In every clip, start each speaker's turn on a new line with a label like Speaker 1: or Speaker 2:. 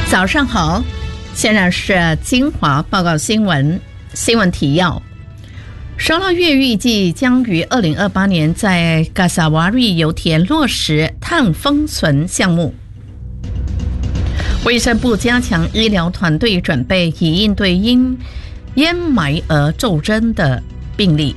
Speaker 1: 早上好，现在是精华报告新闻提要。沙拉越预计将于2028年在嘎萨瓦瑞油田落实碳封存项目。卫生部加强医疗团队准备，以应对因烟霾而骤增的病例。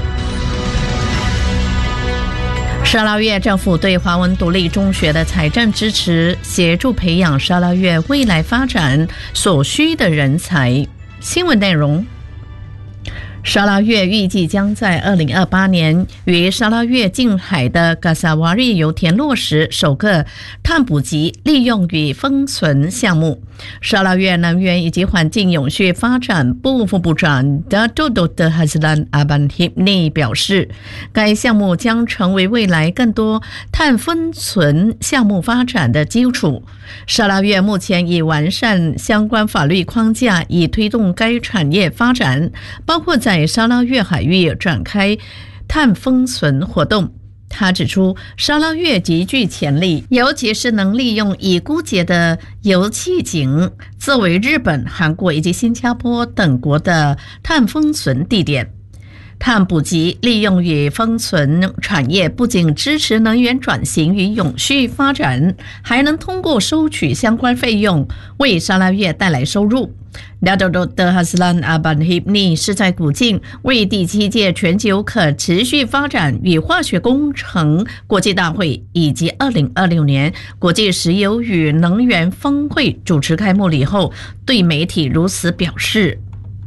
Speaker 1: 沙拉越政府对华文独立中学的财政支持，协助培养沙拉越未来发展所需的人才。新闻内容：沙拉越预计将在2028年于沙拉越近海的嘎萨瓦瑞油田落实首个碳捕集利用与封存项目。沙拉越能源以及环境永续发展部副部长 Dato Dr. Haslan Aban Hibni 表示，该项目将成为未来更多碳封存项目发展的基础。沙拉越目前已完善相关法律框架，以推动该产业发展，包括在沙拉越海域展开碳封存活动。他指出，沙拉越极具潜力，尤其是能利用已枯竭的油气井作为日本、韩国以及新加坡等国的碳封存地点。碳捕集利用与封存产业不仅支持能源转型与永续发展，还能通过收取相关费用为沙拉越带来收入。Dato Dr. Haslan Aban Hibni 是在古晋为第7届全球可持续发展与化学工程国际大会以及2026年国际石油与能源峰会主持开幕礼后，对媒体如此表示。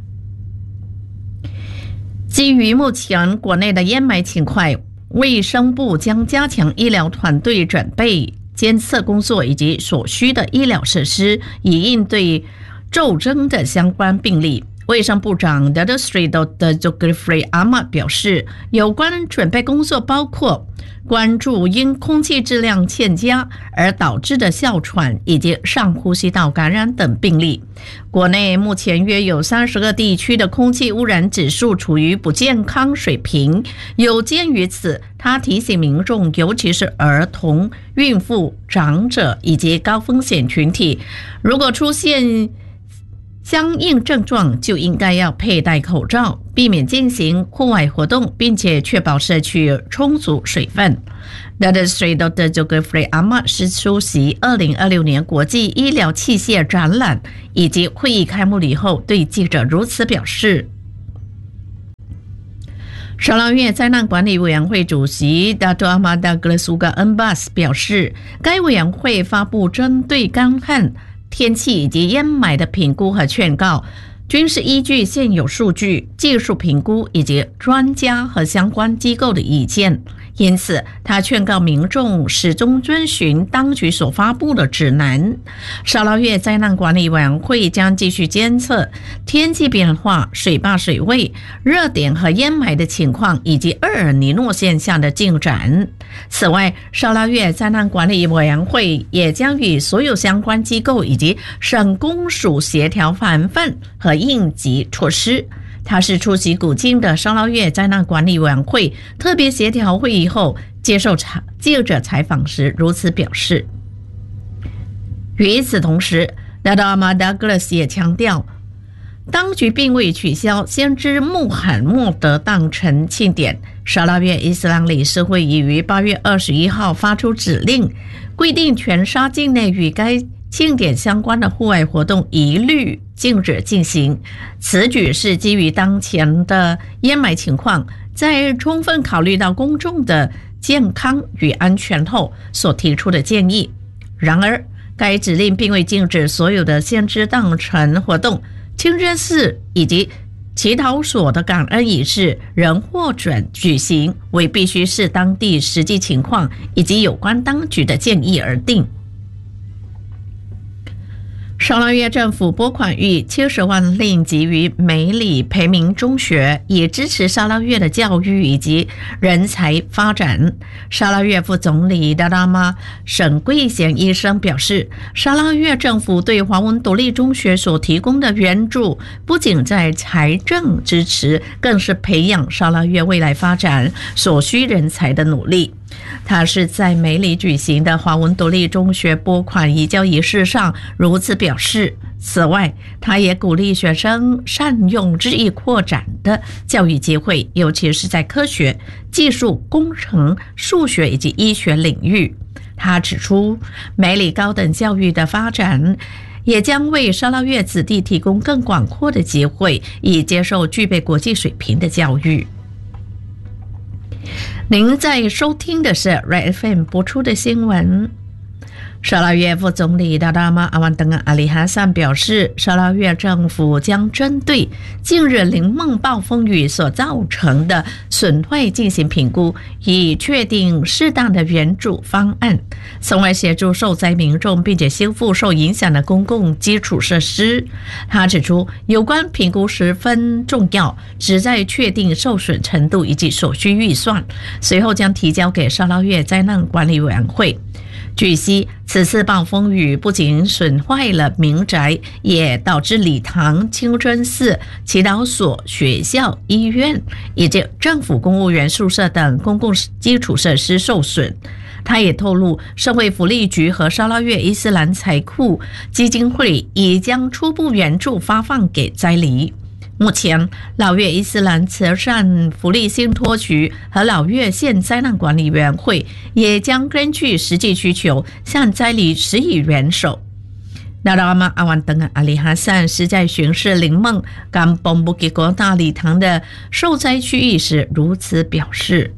Speaker 1: 基于目前国内的烟霾情况，卫生部将加强医疗团队准备、监测工作以及所需的医疗设施，以应对骤增的相关病例。卫生部长 Dato Sri Dr. Zulkifli Ahmad 表示，有关准备工作包括关注因空气质量欠佳而导致的哮喘以及上呼吸道感染等病例。国内目前约有30个地区的空气污染指数处于不健康水平。有鉴于此，他提醒民众，尤其是儿童、孕妇、长者以及高风险群体，如果出现相应症状，就应该要佩戴口罩，避免进行户外活动，并且确保摄取充足水分。Dato Sri Dr. Zulkifli Ahmad 是出席2026年国际医疗器械展览以及会议开幕礼后，对记者如此表示。沙拉越灾难管理委员会主席 Dato Ahmad Douglas Uga Embas 表示，该委员会发布针对干旱、天气以及烟霾的评估和劝告，均是依据现有数据、技术评估以及专家和相关机构的意见。因此，他劝告民众始终遵循当局所发布的指南。沙拉越灾难管理委员会将继续监测天气变化、水坝水位、热点和烟霾的情况，以及厄尔尼诺现象的进展。此外，沙拉越灾难管理委员会也将与所有相关机构以及省公署协调防范和应急措施。他是出席古晋的沙拉越灾难管理委员会特别协调会议后接受记者采访时如此表示。与此同时， Dato Ahmad Douglas 也强调，当局并未取消先知穆罕默德诞辰庆典。沙拉越伊斯兰理事会已于8月21号发出指令，规定全沙境内与该庆典相关的户外活动一律禁止进行。此举是基于当前的烟霾情况，在充分考虑到公众的健康与安全后所提出的建议。然而，该指令并未禁止所有的先知诞辰活动、清真寺以及祈祷所的感恩仪式仍获准举行，为必须视当地实际情况以及有关当局的建议而定。沙拉越政府拨款逾70万令吉于梅里培明中学，以支持沙拉越的教育以及人才发展。沙拉越副总理达拉玛沈贵贤医生表示，沙拉越政府对华文独立中学所提供的援助，不仅在财政支持，更是培养沙拉越未来发展所需人才的努力。 他是在梅里举行的华文独立中学拨款移交仪式上如此表示。此外，他也鼓励学生善用日益扩展的教育机会，尤其是在科学、技术、工程、数学以及医学领域。他指出，梅里高等教育的发展也将为沙捞越子弟提供更广阔的机会，以接受具备国际水平的教育。您在收听的是 Red FM 播出的新闻。沙捞越副总理达达马阿万登阿里哈桑表示，沙捞越政府将针对近日林梦暴风雨所造成的损坏进行评估，以确定适当的援助方案，从而协助受灾民众，并且修复受影响的公共基础设施。他指出，有关评估十分重要，旨在确定受损程度以及所需预算，随后将提交给沙捞越灾难管理委员会。据悉，此次暴风雨不仅损坏了民宅，也导致礼堂、清真寺、祈祷所、学校、医院以及政府公务员宿舍等公共基础设施受损。他也透露，社会福利局和沙捞越伊斯兰财库基金会已将初步援助发放给灾黎。目前，老越伊斯兰慈善福利信托局和老越县灾难管理委员会也将根据实际需求向灾黎施以援手。达拉玛阿万登阿里哈桑是在巡视林梦甘邦布吉国大礼堂的受灾区域时如此表示。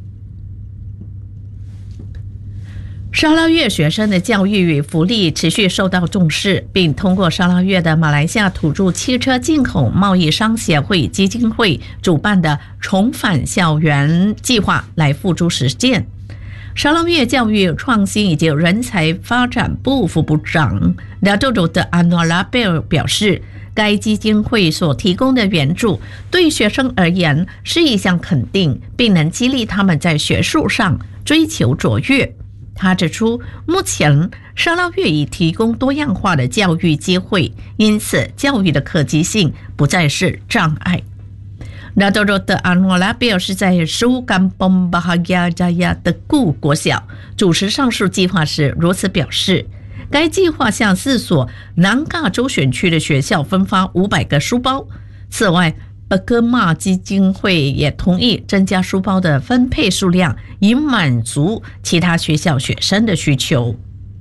Speaker 1: 沙捞越学生的教育与福利持续受到重视，并通过沙捞越的马来西亚土著汽车进口贸易商协会基金会主办的重返校园计划来付诸实践。沙捞越教育创新以及人才发展部副部长纳多罗的安诺拉贝尔表示，该基金会所提供的援助对学生而言是一项肯定，并能激励他们在学术上追求卓越。他指出，目前沙捞越已提供多样化的教育机会，因此教育的可及性不再是障碍。纳多罗的安诺拉表示，在苏甘邦巴哈亚扎亚的固国小主持上述计划时如此表示，该计划向4所南嘎州选区的学校分发500个书包。此外，巴戈马基金会也同意增加书包的分配数量，以满足其他学校学生的需求。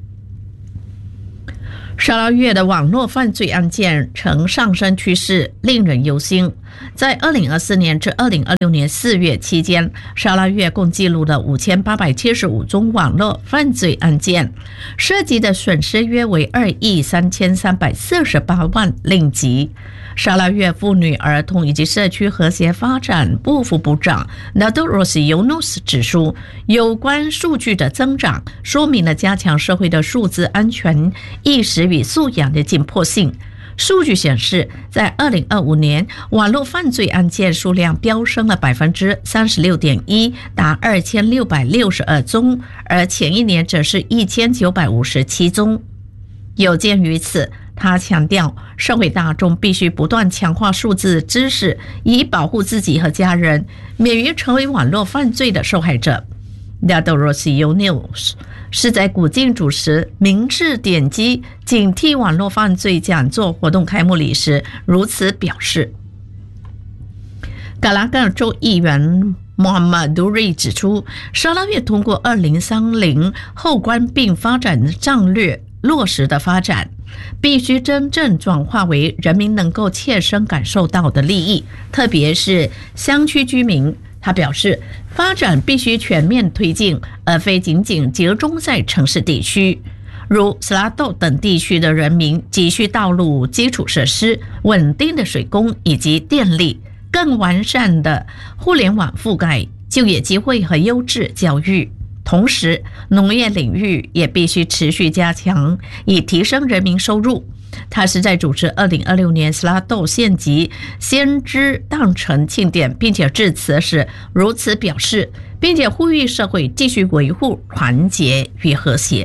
Speaker 1: 沙捞越的网络犯罪案件呈上升趋势，令人忧心。在2024年至2026年4月期间，沙捞越共记录了5875宗网络犯罪案件，涉及的损失约为2亿3348万令吉。沙捞越妇女、儿童以及社区和谐发展部副部长 Nadoros Yunus 指出，有关数据的增长说明了加强社会的数字安全意识与素养的紧迫性。数据显示，在2025年，网络犯罪案件数量飙升了 36.1%， 达2662宗，而前一年则是1957宗。有鉴于此，他强调，社会大众必须不断强化数字知识，以保护自己和家人免于成为网络犯罪的受害者。Nadoros Yunus 是在古晋主持明智点击警惕网络犯罪讲座活动开幕礼时如此表示。嘎拉嘎尔州议员Muhammad Duri 指出，沙捞越通过2030后关并发展战略落实的发展，必须真正转化为人民能够切身感受到的利益，特别是乡区居民。他表示，发展必须全面推进，而非仅仅集中在城市地区。如斯拉豆等地区的人民急需道路基础设施、稳定的水供以及电力、更完善的互联网覆盖、就业机会和优质教育。同时，农业领域也必须持续加强，以提升人民收入。他是在主持2026年斯拉豆县级先知诞辰庆典，并且致辞时如此表示，并且呼吁社会继续维护团结与和谐。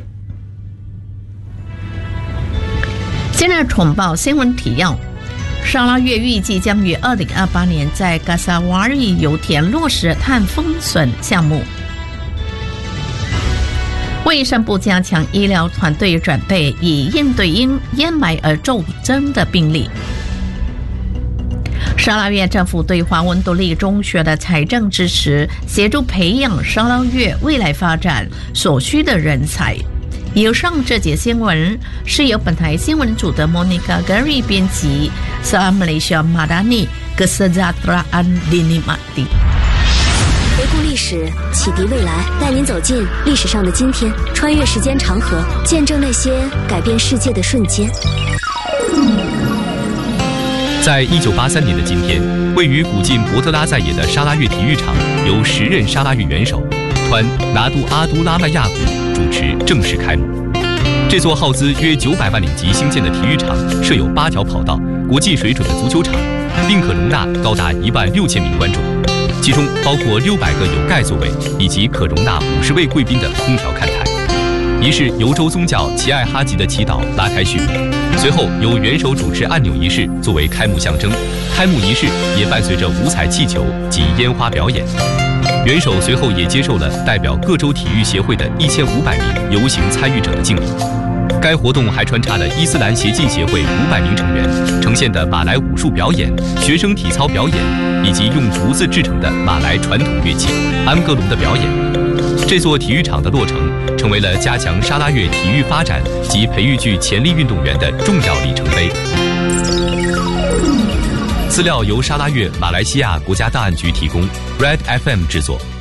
Speaker 1: 今日重报新闻提要：沙捞越预计将于2028年在嘎萨瓦里油田落实碳封存项目。 卫生部加强医疗团队准备，以应对因烟霾而骤增的病例。沙拉越政府对华文独立中学的财政支持，协助培养沙拉越未来发展所需的人才。以上这节新闻是由本台新闻组的 Monica Gary 编辑 Salam Malaysia Madani Kesejahteraan dinikmati。
Speaker 2: 回顾历史，启迪未来，带您走进历史上的今天，穿越时间长河，见证那些改变世界的瞬间。
Speaker 3: 在1983年的今天，位于古晋博特拉在野的沙拉越体育场由10任沙拉越元首团拿督阿都拉曼亚古主持正式开幕。这座耗资约900万令吉兴建的体育场设有8条跑道、国际水准的足球场，并可容纳高达16000名观众，其中包括600个有盖座位以及可容纳50位贵宾的空调看台。仪式由州宗教齐艾哈吉的祈祷拉开序幕，随后由元首主持按钮仪式作为开幕象征，开幕仪式也伴随着五彩气球及烟花表演。元首随后也接受了代表各州体育协会的1500名游行参与者的敬礼。该活动还穿插了伊斯兰协进协会500名成员呈现的马来武术表演、学生体操表演，以及用竹子制成的马来传统乐器安格隆的表演。这座体育场的落成，成为了加强沙拉越体育发展及培育具潜力运动员的重要里程碑。资料由沙拉越马来西亚国家档案局提供 ，Red FM 制作。